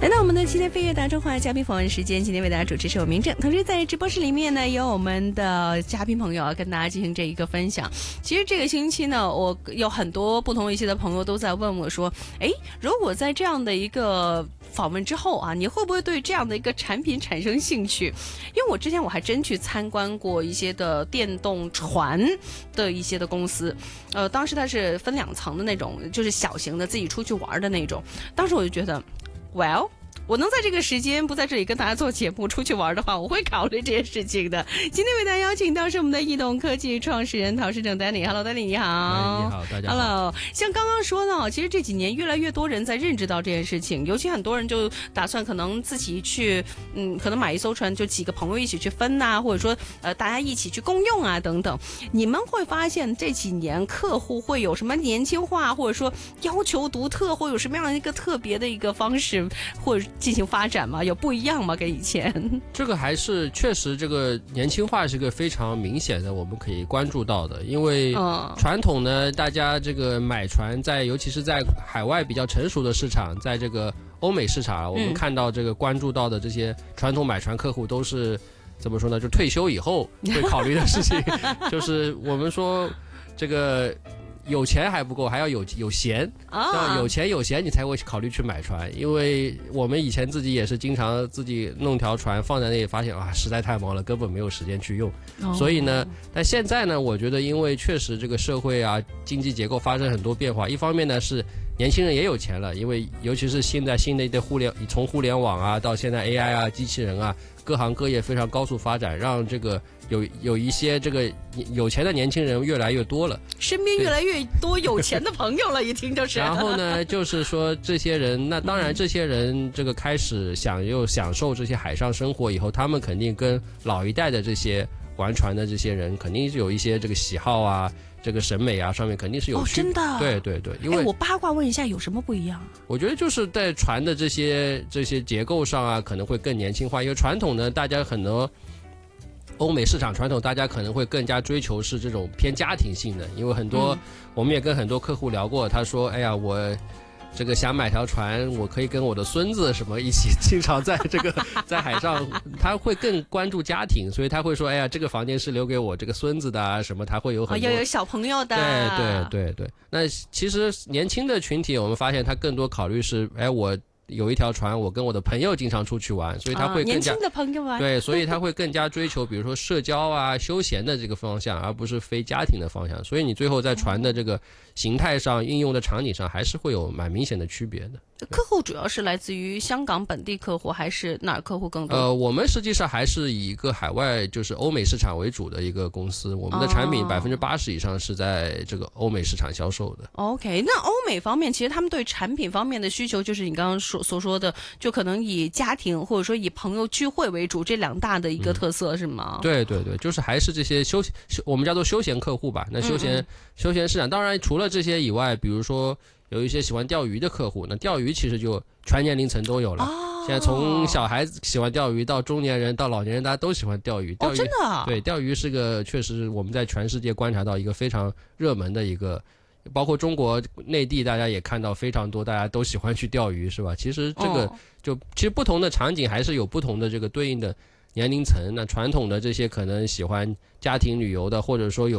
来到我们的七天飞跃大中华嘉宾访问时间，今天为大家主持是我明正，同时在直播室里面呢有我们的嘉宾朋友要跟大家进行这一个分享。其实这个星期呢，我有很多不同一些的朋友都在问我说，如果在这样的一个访问之后啊，你会不会对这样的一个产品产生兴趣？因为我之前我还真去参观过一些的电动船的一些的公司，当时它是分2层的那种，就是小型的自己出去玩的那种。当时我就觉得，well，我能在这个时间不在这里跟大家做节目出去玩的话，我会考虑这件事情的。今天为大家邀请到是我们的易动科技创始人陶世正 Danny。Hello Danny， 你好。 你好，大家好。 Hello， 像刚刚说呢，其实这几年越来越多人在认知到这件事情，尤其很多人就打算可能自己去，可能买一艘船，就几个朋友一起去分啊，或者说大家一起去共用啊等等。你们会发现这几年客户会有什么年轻化，或者说要求独特，或有什么样的一个特别的一个方式，或者进行发展吗？有不一样吗？跟以前？ 这个还是确实，这个年轻化是个非常明显的，我们可以关注到的。因为传统呢，大家这个买船尤其是在海外比较成熟的市场，在这个欧美市场，我们看到这个关注到的这些传统买船客户都是怎么说呢？就退休以后会考虑的事情，就是我们说这个。有钱还不够，还要有闲有钱有闲你才会考虑去买船。因为我们以前自己也是经常自己弄条船放在那里，发现实在太忙了，根本没有时间去用。所以呢，但现在呢，我觉得因为确实这个社会啊，经济结构发生很多变化，一方面呢是年轻人也有钱了，因为尤其是现在新的一代从互联网啊到现在 AI 啊机器人啊，各行各业非常高速发展，让这个有一些这个有钱的年轻人越来越多了， 身边越来越多有钱的朋友了，一听就是。 然后呢，就是说这些人，那当然这些人这个开始享受这些海上生活以后，他们肯定跟老一代的这些玩船的这些人肯定是有一些这个喜好啊，这个审美啊上面肯定是有区别。 真的？ 对对对，因为我八卦问一下，有什么不一样？ 我觉得就是在船的这些结构上啊，可能会更年轻化。因为传统呢，大家很多欧美市场传统，大家可能会更加追求是这种偏家庭性的。因为很多我们也跟很多客户聊过，他说：“哎呀，我这个想买条船，我可以跟我的孙子什么一起经常在这个在海上，他会更关注家庭，所以他会说，哎呀，这个房间是留给我这个孙子的啊，什么他会有很多要有小朋友的。 对。那其实年轻的群体，我们发现他更多考虑是，我有一条船，我跟我的朋友经常出去玩，所以他会更加年轻的朋友玩。 对，所以他会更加追求，比如说社交啊、休闲的这个方向，而不是非家庭的方向。所以你最后在船的这个形态上、应用的场景上，还是会有蛮明显的区别的。 客户主要是来自于香港本地客户，还是哪儿客户更多？ 我们实际上还是以一个海外，就是欧美市场为主的一个公司。我们的产品80%以上是在这个欧美市场销售的。 OK， 那欧美方面，其实他们对产品方面的需求，就是你刚刚所说的，就可能以家庭或者说以朋友聚会为主，这2大的一个特色，是吗？ 对，就是还是这些我们叫做休闲客户吧。那休闲市场，当然除了这些以外，比如说有一些喜欢钓鱼的客户，那钓鱼其实就全年龄层都有了。现在从小孩子喜欢钓鱼到中年人到老年人，大家都喜欢钓鱼。 真的啊？ 对，钓鱼是个确实我们在全世界观察到一个非常热门的一个，包括中国内地，大家也看到非常多，大家都喜欢去钓鱼，是吧？其实这个其实不同的场景还是有不同的这个对应的年龄层。那传统的这些可能喜欢家庭旅游的，或者说